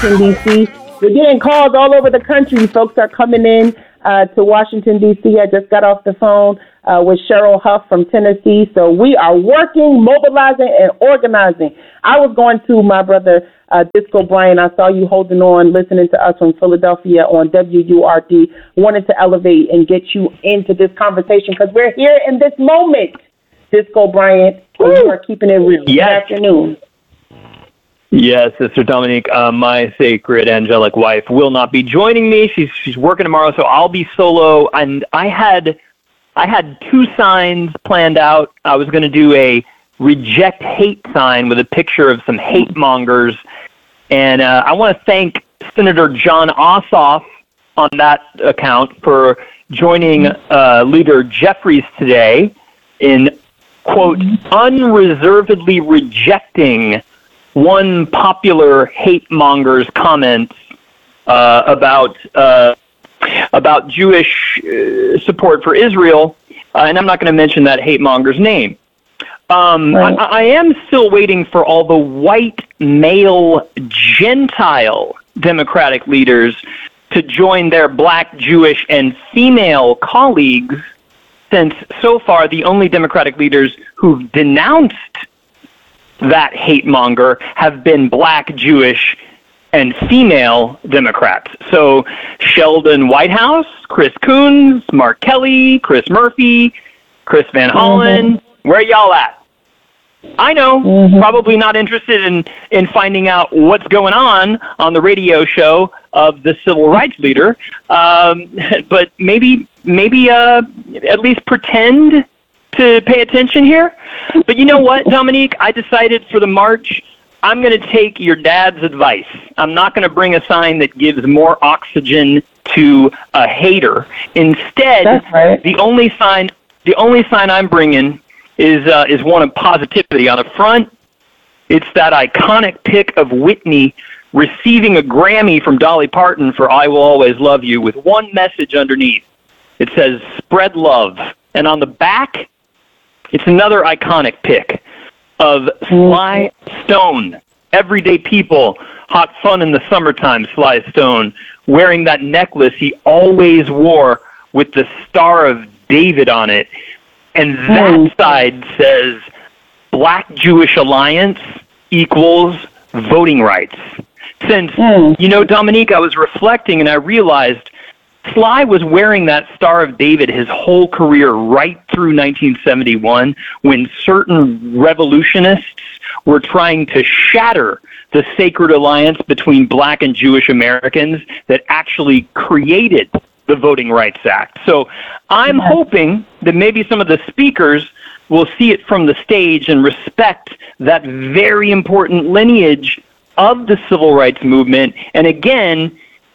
Washington, D.C. We're getting calls all over the country. Folks are coming in to Washington, D.C. I just got off the phone with Cheryl Huff from Tennessee. So we are working, mobilizing, and organizing. I was going to my brother, Disco Bryant. I saw you holding on, listening to us from Philadelphia on WURD. Wanted to elevate and get you into this conversation because we're here in this moment, Disco Bryant. So you are keeping it real. Yes. Good afternoon. Yes, Sister Dominique, my sacred angelic wife, will not be joining me. She's working tomorrow, so I'll be solo. And I had 2 signs planned out. I was going to do a reject hate sign with a picture of some hate mongers. And I want to thank Senator John Ossoff on that account for joining Leader Jeffries today in, quote, unreservedly rejecting one popular hate monger's comments about Jewish support for Israel, and I'm not going to mention that hate monger's name. Right. I am still waiting for all the white male Gentile Democratic leaders to join their black, Jewish, and female colleagues, since so far the only Democratic leaders who've denounced that hate monger have been black, Jewish, and female Democrats. So Sheldon Whitehouse, Chris Coons, Mark Kelly, Chris Murphy, Chris Van Hollen, where y'all at? I know, probably not interested in finding out what's going on the radio show of the civil rights leader, but maybe at least pretend to pay attention here. But you know what, Dominique? I decided for the march, I'm going to take your dad's advice. I'm not going to bring a sign that gives more oxygen to a hater. Instead, That's right. the only sign I'm bringing is one of positivity. On the front, it's that iconic pic of Whitney receiving a Grammy from Dolly Parton for I Will Always Love You with one message underneath. It says, spread love. And on the back, it's another iconic pic of Sly Stone, everyday people, hot fun in the summertime, Sly Stone, wearing that necklace he always wore with the Star of David on it. And that side says Black Jewish Alliance equals voting rights. Since, Dominique, I was reflecting and I realized Sly was wearing that Star of David his whole career right through 1971 when certain revolutionists were trying to shatter the sacred alliance between black and Jewish Americans that actually created the Voting Rights Act. So I'm hoping that maybe some of the speakers will see it from the stage and respect that very important lineage of the civil rights movement. And again,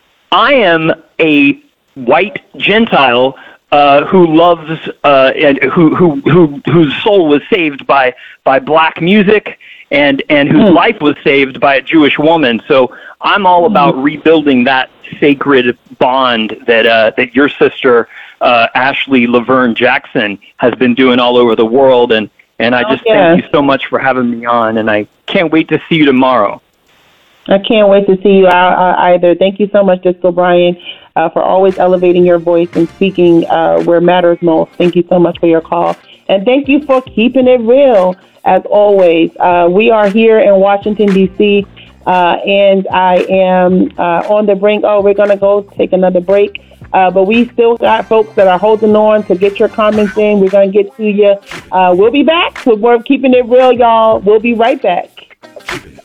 I am a white Gentile who loves and whose soul was saved by black music and whose life was saved by a Jewish woman. So I'm all about rebuilding that sacred bond that your sister Ashley Laverne Jackson has been doing all over the world. And I just thank you so much for having me on, and I can't wait to see you tomorrow. I can't wait to see you either. Thank you so much, Disco Bryant, for always elevating your voice and speaking where matters most. Thank you so much for your call. And thank you for keeping it real, as always. We are here in Washington, D.C., and I am on the brink. We're going to go take another break. But we still got folks that are holding on to get your comments in. We're going to get to you. We'll be back with more Keeping It Real, y'all. We'll be right back.